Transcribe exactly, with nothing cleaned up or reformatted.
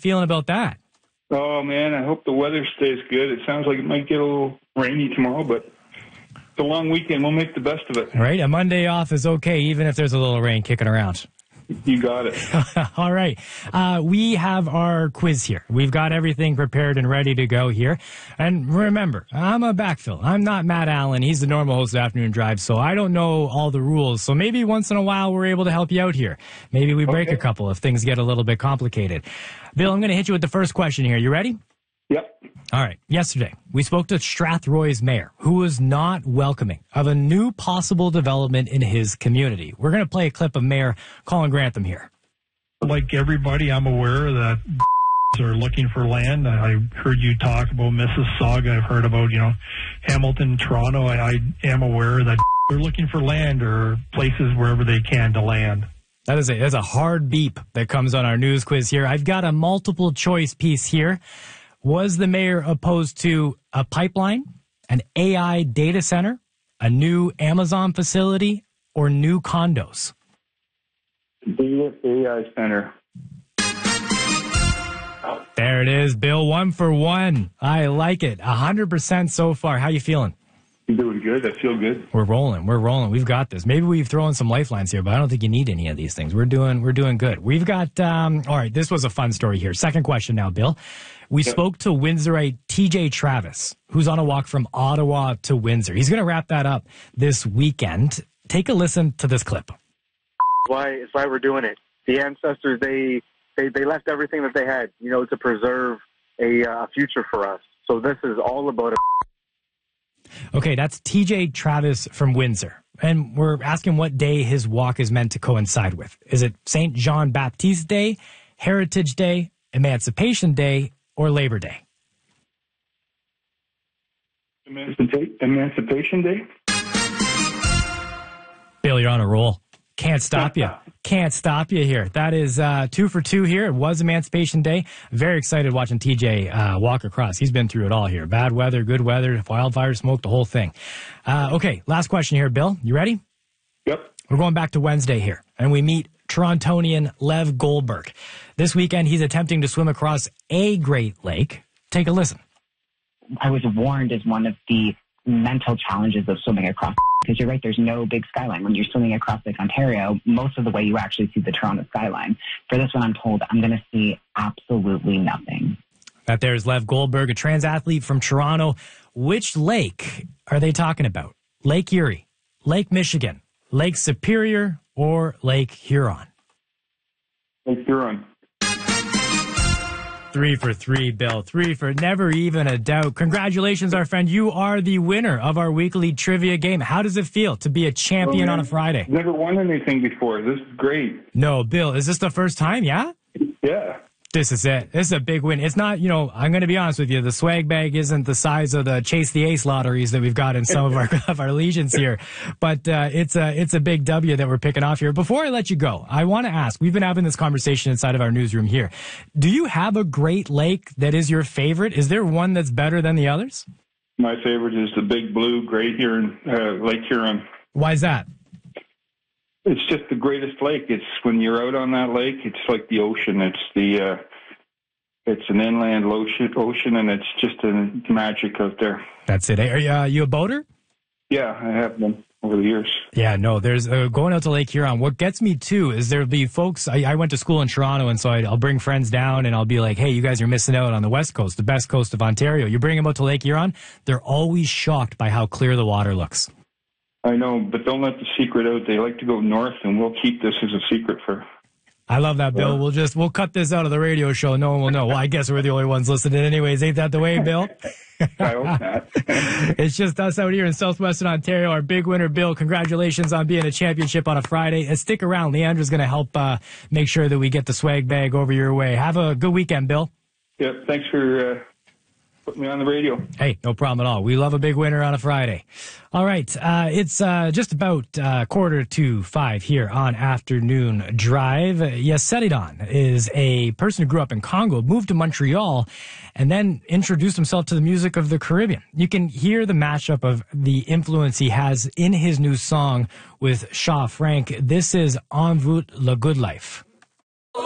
feeling about that? Oh, man, I hope the weather stays good. It sounds like it might get a little rainy tomorrow, but it's a long weekend. We'll make the best of it. Right? A Monday off is okay, even if there's a little rain kicking around. You got it. All right. Uh, we have our quiz here. We've got everything prepared and ready to go here. And remember, I'm a backfill. I'm not Matt Allen. He's the normal host of Afternoon Drive, so I don't know all the rules. So maybe once in a while we're able to help you out here. Maybe we break Okay. a couple if things get a little bit complicated. Bill, I'm going to hit you with the first question here. You ready? Yep. All right. Yesterday, we spoke to Strathroy's mayor, who was not welcoming of a new possible development in his community. We're going to play a clip of Mayor Colin Grantham here. Like everybody, I'm aware that are looking for land. I heard you talk about Mississauga. I've heard about, you know, Hamilton, Toronto. I, I am aware that they're looking for land or places wherever they can to land. That is a, that's a hard beep that comes on our news quiz here. I've got a multiple choice piece here. Was the mayor opposed to a pipeline, an A I data center, a new Amazon facility, or new condos? Data A I Center. There it is, Bill. One for one. I like it. one hundred percent so far. How you feeling? You're doing good. I feel good. We're rolling. We're rolling. We've got this. Maybe we've thrown some lifelines here, but I don't think you need any of these things. We're doing, we're doing good. We've got, um, all right, this was a fun story here. Second question now, Bill. We Yep. spoke to Windsorite T J Travis, who's on a walk from Ottawa to Windsor. He's going to wrap that up this weekend. Take a listen to this clip. Why it's why we're doing it. The ancestors, they, they, they left everything that they had, you know, to preserve a uh, future for us. So this is all about it. Okay, that's T J Travis from Windsor. And we're asking what day his walk is meant to coincide with. Is it Saint John Baptiste Day, Heritage Day, Emancipation Day, or Labor Day? Emancipa- Emancipation Day? Bill, you're on a roll. Can't stop you. Can't stop you here. That is uh, two for two here. It was Emancipation Day. Very excited watching T J uh, walk across. He's been through it all here. Bad weather, good weather, wildfire smoke, the whole thing. Uh, okay, last question here, Bill. You ready? Yep. We're going back to Wednesday here, and we meet Torontonian Lev Goldberg. This weekend, he's attempting to swim across a Great Lake. Take a listen. I was warned as one of the mental challenges of swimming across, because you're right, there's no big skyline. When you're swimming across Lake Ontario, most of the way you actually see the Toronto skyline. For this one, I'm told I'm going to see absolutely nothing. That there's Lev Goldberg, a trans athlete from Toronto. Which lake are they talking about? Lake Erie, Lake Michigan, Lake Superior, or Lake Huron? Lake Huron. Three for three, Bill. Three for never even a doubt. Congratulations, our friend. You are the winner of our weekly trivia game. How does it feel to be a champion Oh, on a Friday? Never won anything before. This is great. No, Bill, is this the first time? Yeah? Yeah. This is it. This is a big win. It's not, you know, I'm going to be honest with you. The swag bag isn't the size of the Chase the Ace lotteries that we've got in some of our of our legions here, but uh, it's a it's a big W that we're picking off here. Before I let you go, I want to ask. We've been having this conversation inside of our newsroom here. Do you have a Great Lake that is your favorite? Is there one that's better than the others? My favorite is the Big Blue Great Huron, uh, Lake Huron. Why is that? It's just the greatest lake. It's when you're out on that lake, it's like the ocean. It's the uh, it's an inland ocean, ocean, and it's just a magic out there. That's it. Are you, uh, you a boater? Yeah, I have been over the years. Yeah, no, there's uh, going out to Lake Huron. What gets me too is there'll be folks. I, I went to school in Toronto, and so I, I'll bring friends down, and I'll be like, "Hey, you guys are missing out on the west coast, the best coast of Ontario. You bring them out to Lake Huron, they're always shocked by how clear the water looks." I know, but don't let the secret out. They like to go north, and we'll keep this as a secret for. I love that, Bill. We'll just we'll cut this out of the radio show. No one will know. Well, I guess we're the only ones listening, anyways. Ain't that the way, Bill? I hope not. It's just us out here in southwestern Ontario. Our big winner, Bill. Congratulations on being a championship on a Friday. And stick around. Leandra's going to help uh, make sure that we get the swag bag over your way. Have a good weekend, Bill. Yeah, thanks for uh, putting me on the radio. Hey, no problem at all. We love a big winner on a Friday. All right. Uh, it's uh, just about uh, quarter to five here on Afternoon Drive. Yaseridon is a person who grew up in Congo, moved to Montreal, and then introduced himself to the music of the Caribbean. You can hear the mashup of the influence he has in his new song with Shaw Frank. This is En Route Le Good Life.